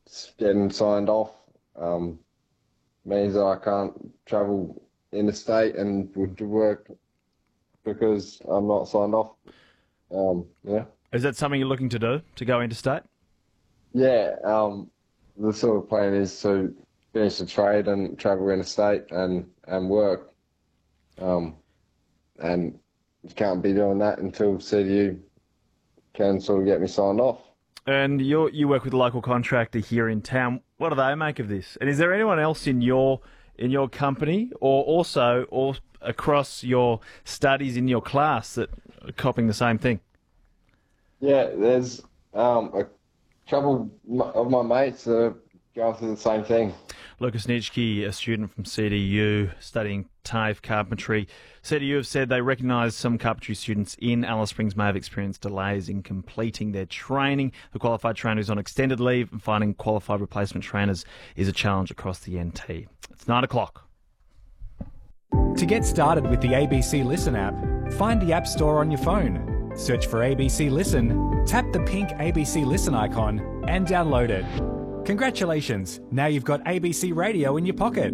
getting signed off means that I can't travel interstate and would work because I'm not signed off. Yeah. Is that something you're looking to do, to go interstate? Yeah, the sort of plan is to finish the trade and travel interstate and work. And you can't be doing that until CDU can sort of get me signed off. And you work with a local contractor here in town. What do they make of this? And is there anyone else in your company or across your studies in your class that are copying the same thing? Yeah, there's a couple of my mates that are going through the same thing. Lucas Nitschke, a student from CDU studying TAFE carpentry. CDU have said they recognise some carpentry students in Alice Springs may have experienced delays in completing their training. The qualified trainer is on extended leave, and finding qualified replacement trainers is a challenge across the NT. It's 9 o'clock. To get started with the ABC Listen app, find the App Store on your phone. Search for ABC Listen, tap the pink ABC Listen icon and download it. Congratulations, now you've got ABC Radio in your pocket.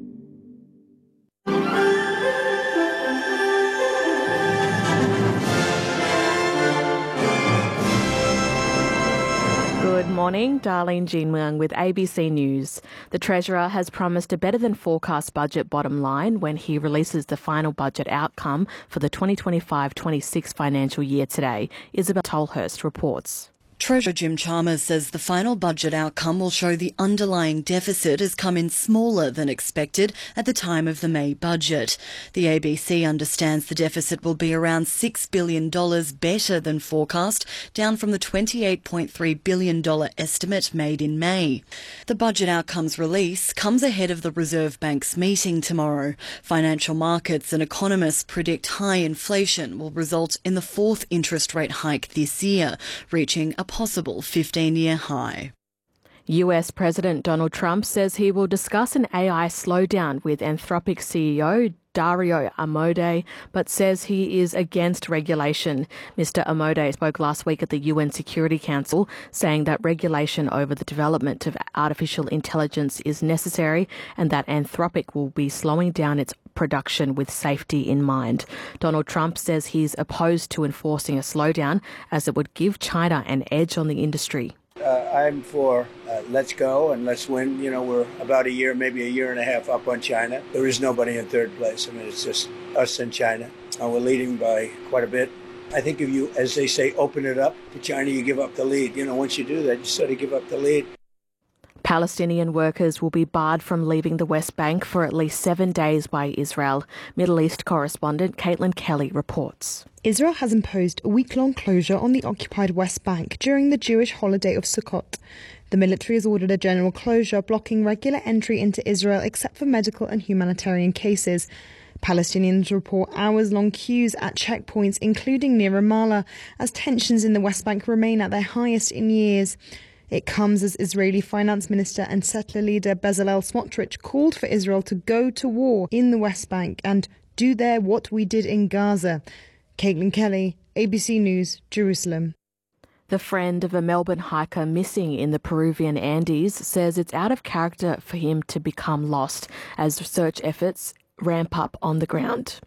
Good morning, Darlene Jean Muang with ABC News. The Treasurer has promised a better than forecast budget bottom line when he releases the final budget outcome for the 2025-26 financial year today. Isabel Tolhurst reports. Treasurer Jim Chalmers says the final budget outcome will show the underlying deficit has come in smaller than expected at the time of the May budget. The ABC understands the deficit will be around $6 billion better than forecast, down from the $28.3 billion estimate made in May. The budget outcomes release comes ahead of the Reserve Bank's meeting tomorrow. Financial markets and economists predict high inflation will result in the fourth interest rate hike this year, reaching a possible 15-year high. US President Donald Trump says he will discuss an AI slowdown with Anthropic CEO Dario Amodei, but says he is against regulation. Mr. Amodei spoke last week at the UN Security Council, saying that regulation over the development of artificial intelligence is necessary and that Anthropic will be slowing down its production with safety in mind. Donald Trump says he's opposed to enforcing a slowdown as it would give China an edge on the industry. I'm for let's go and let's win. You know, we're about a year, maybe a year and a half up on China. There is nobody in third place. I mean, it's just us and China. We're leading by quite a bit. I think if you, as they say, open it up to China, you give up the lead. You know, once you do that, you sort of give up the lead. Palestinian workers will be barred from leaving the West Bank for at least 7 days by Israel. Middle East correspondent Caitlin Kelly reports. Israel has imposed a week-long closure on the occupied West Bank during the Jewish holiday of Sukkot. The military has ordered a general closure, blocking regular entry into Israel except for medical and humanitarian cases. Palestinians report hours-long queues at checkpoints, including near Ramallah, as tensions in the West Bank remain at their highest in years. It comes as Israeli Finance Minister and settler leader Bezalel Smotrich called for Israel to go to war in the West Bank and do there what we did in Gaza. Caitlin Kelly, ABC News, Jerusalem. The friend of a Melbourne hiker missing in the Peruvian Andes says it's out of character for him to become lost as search efforts ramp up on the ground.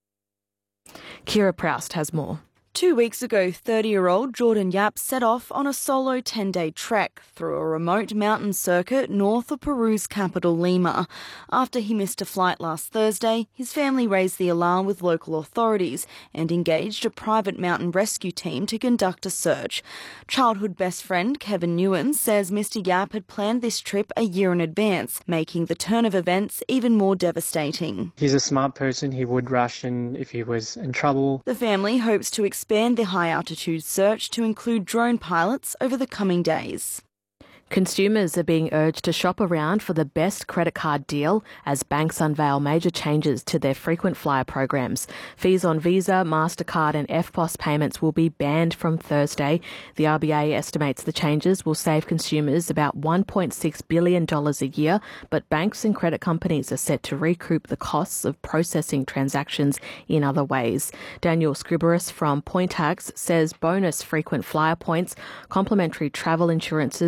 Kira Proust has more. 2 weeks ago, 30-year-old Jordan Yap set off on a solo 10-day trek through a remote mountain circuit north of Peru's capital, Lima. After he missed a flight last Thursday, his family raised the alarm with local authorities and engaged a private mountain rescue team to conduct a search. Childhood best friend Kevin Newen says Mr. Yap had planned this trip a year in advance, making the turn of events even more devastating. He's a smart person. He would rush in if he was in trouble. The family hopes to expand the high-altitude search to include drone pilots over the coming days. Consumers are being urged to shop around for the best credit card deal as banks unveil major changes to their frequent flyer programs. Fees on Visa, MasterCard and EFTPOS payments will be banned from Thursday. The RBA estimates the changes will save consumers about $1.6 billion a year, but banks and credit companies are set to recoup the costs of processing transactions in other ways. Daniel Scriberis from Pointax says bonus frequent flyer points, complimentary travel insurances